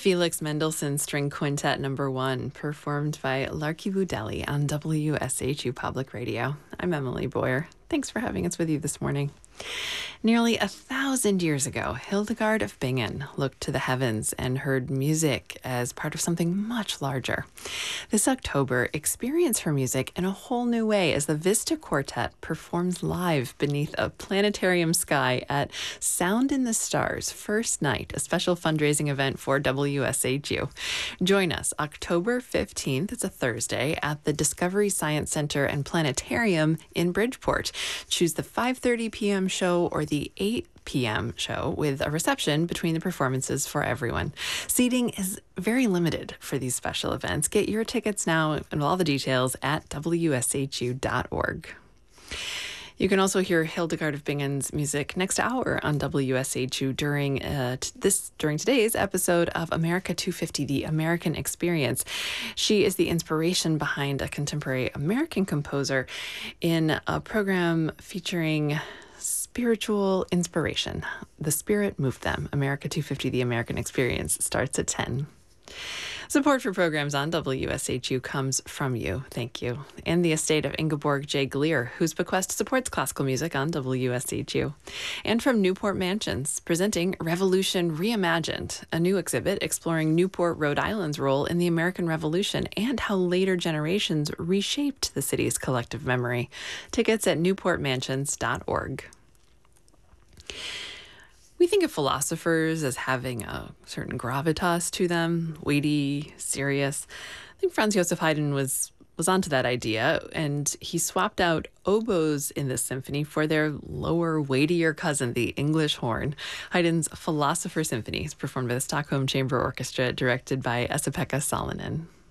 Felix Mendelssohn String Quintet Number 1, performed by Larky Budelli on WSHU Public Radio. I'm Emily Boyer. Thanks for having us with you this morning. Nearly 1,000 years ago, Hildegard of Bingen looked to the heavens and heard music as part of something much larger. This October, experience her music in a whole new way as the Vista Quartet performs live beneath a planetarium sky at Sound in the Stars First Night, a special fundraising event for WSHU. Join us October 15th, it's a Thursday, at the Discovery Science Center and Planetarium in Bridgeport. Choose the 5:30 p.m. show or the 8 p.m. show with a reception between the performances for everyone. Seating is very limited for these special events. Get your tickets now and all the details at wshu.org. You can also hear Hildegard of Bingen's music next hour on WSHU during today's episode of America 250, The American Experience. She is the inspiration behind a contemporary American composer in a program featuring spiritual inspiration. The Spirit Moved Them. America 250, The American Experience starts at 10. Support for programs on WSHU comes from you. Thank you. And the estate of Ingeborg J. Gleer, whose bequest supports classical music on WSHU. And from Newport Mansions, presenting Revolution Reimagined, a new exhibit exploring Newport, Rhode Island's role in the American Revolution and how later generations reshaped the city's collective memory. Tickets at newportmansions.org. We think of philosophers as having a certain gravitas to them, weighty, serious. I think Franz Joseph Haydn was onto that idea, and he swapped out oboes in this symphony for their lower, weightier cousin, the English horn. Haydn's Philosopher Symphony is performed by the Stockholm Chamber Orchestra, directed by Esa-Pekka Salonen.